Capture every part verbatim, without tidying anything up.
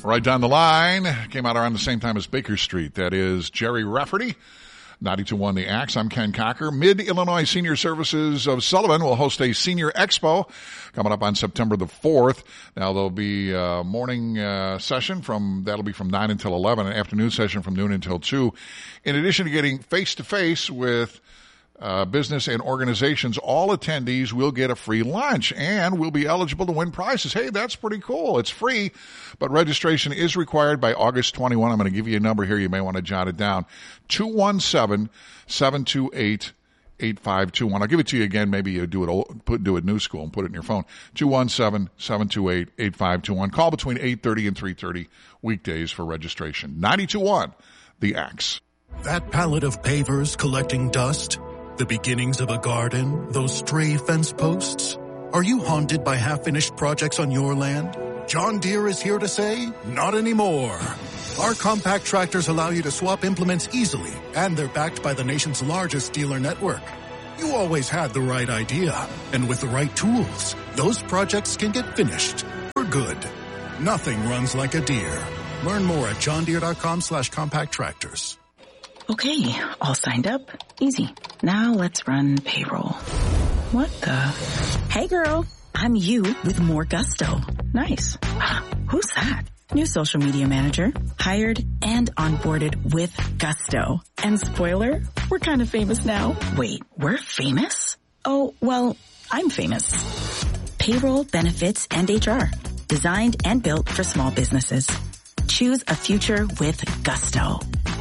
Right down the line, came out around the same time as Baker Street. That is Jerry Rafferty. ninety-two point one The Axe. I'm Ken Cocker. Mid-Illinois Senior Services of Sullivan will host a senior expo coming up on September the fourth. Now, there'll be a morning uh, session from, that'll be from nine until eleven, an afternoon session from noon until two. In addition to getting face-to-face with Uh, business and organizations, all attendees will get a free lunch and will be eligible to win prizes. Hey, that's pretty cool. It's free, but registration is required by August twenty-first. I'm going to give you a number here. You may want to jot it down. two one seven, seven two eight, eight five two one. I'll give it to you again. Maybe you do it old, put do it new school and put it in your phone. two one seven, seven two eight, eight five two one. Call between eight thirty and three thirty weekdays for registration. ninety-two point one The Axe. That pallet of pavers collecting dust? The beginnings of a garden? Those stray fence posts? Are you haunted by half-finished projects on your land? John Deere is here to say, not anymore. Our compact tractors allow you to swap implements easily, and they're backed by the nation's largest dealer network. You always had the right idea, and with the right tools, those projects can get finished for good. Nothing runs like a Deere. Learn more at johndeere.com slash compact tractors. Okay, all signed up. Easy. Now let's run payroll. What the? Hey girl, I'm you with more gusto. Nice. Who's that? New social media manager. Hired and onboarded with gusto. And spoiler, we're kind of famous now. Wait, we're famous? Oh, well, I'm famous. Payroll, benefits, and H R. Designed and built for small businesses. Choose a future with gusto.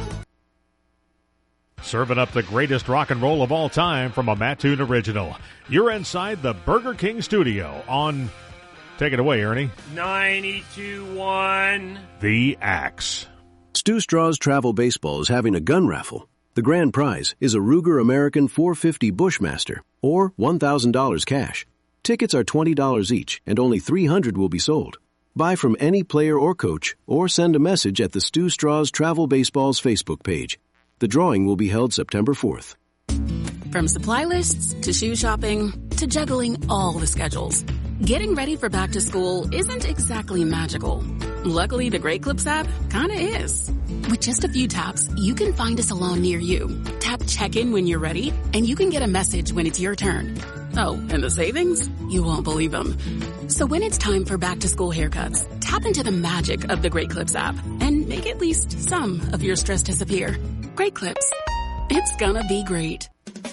Serving up the greatest rock and roll of all time from a Mattoon original. You're inside the Burger King studio on... Take it away, Ernie. ninety-two point one The Axe. Stu Straw's Travel Baseball is having a gun raffle. The grand prize is a Ruger American four fifty Bushmaster, or one thousand dollars cash. Tickets are twenty dollars each, and only three hundred will be sold. Buy from any player or coach, or send a message at the Stu Straw's Travel Baseball's Facebook page. The drawing will be held September fourth. From supply lists to shoe shopping to juggling all the schedules, getting ready for back to school isn't exactly magical. Luckily, the Great Clips app kinda is. With just a few taps, you can find a salon near you. Tap check-in when you're ready, and you can get a message when it's your turn. Oh, and the savings? You won't believe them. So when it's time for back to school haircuts, tap into the magic of the Great Clips app and make at least some of your stress disappear. Great Clips. It's gonna be great.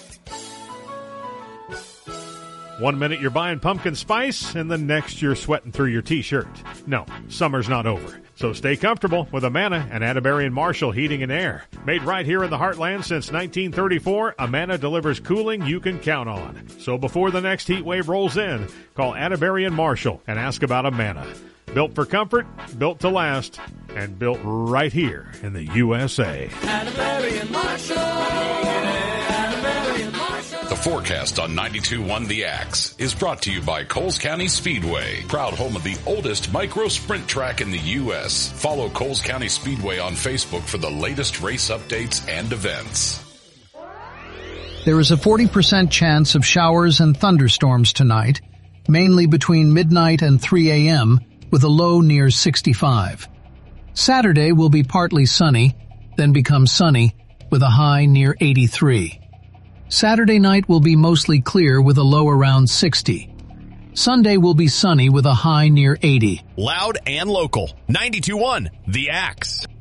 One minute you're buying pumpkin spice, and the next you're sweating through your T-shirt. No, summer's not over. So stay comfortable with Amana and Atterbury and Marshall Heating and Air. Made right here in the Heartland since nineteen thirty-four, Amana delivers cooling you can count on. So before the next heat wave rolls in, call Atterbury and Marshall and ask about Amana. Built for comfort, built to last, and built right here in the U S A. Atterbury and Marshall. Atterbury and Marshall. The forecast on ninety-two point one The Axe is brought to you by Coles County Speedway, proud home of the oldest micro sprint track in the U S. Follow Coles County Speedway on Facebook for the latest race updates and events. There is a forty percent chance of showers and thunderstorms tonight, mainly between midnight and three a.m., with a low near sixty-five. Saturday will be partly sunny, then become sunny, with a high near eighty-three. Saturday night will be mostly clear with a low around sixty. Sunday will be sunny with a high near eighty. Loud and local. ninety-two point one The Axe.